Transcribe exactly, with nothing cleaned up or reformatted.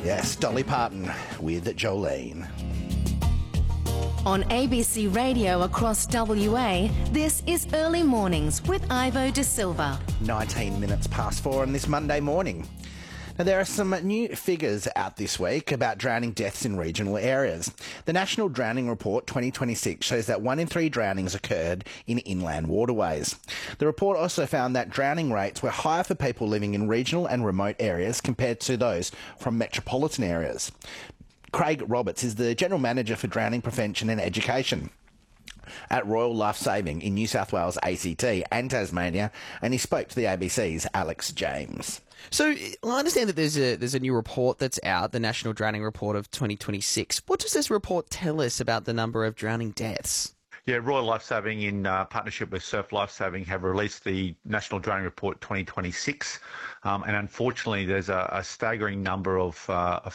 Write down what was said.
Yes, Dolly Parton with Jolene. On A B C Radio across W A, this is Early Mornings with Ivo De Silva. nineteen minutes past four on this Monday morning. Now, there are some new figures out this week about drowning deaths in regional areas. The National Drowning Report twenty twenty-six shows that one in three drownings occurred in inland waterways. The report also found that drowning rates were higher for people living in regional and remote areas compared to those from metropolitan areas. Craig Roberts is the General Manager for Drowning Prevention and Education at Royal Life Saving in New South Wales A C T and Tasmania, and he spoke to the A B C's Alex James. So I understand that there's a there's a new report that's out, the National Drowning Report of twenty twenty-six. What does this report tell us about the number of drowning deaths? Yeah, Royal Life Saving in uh, partnership with Surf Life Saving have released the National Drowning Report twenty twenty-six, um, and unfortunately there's a, a staggering number of, uh, of